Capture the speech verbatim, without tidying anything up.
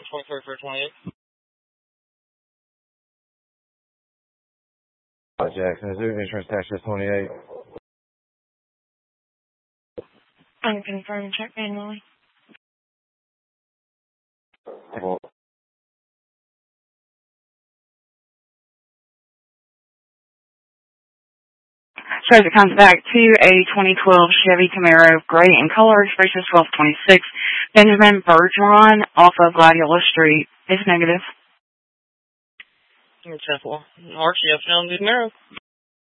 twenty-third for twenty-eight. Jackson, Zoo Insurance Taxes twenty-eight. I'm confirming check manually. Well, Shows it comes back to a twenty twelve Chevy Camaro, gray in color, expression twelve twenty-six, Benjamin Bergeron off of Gladiola Street. It's negative. ten four. Archie, up and down the Camaro.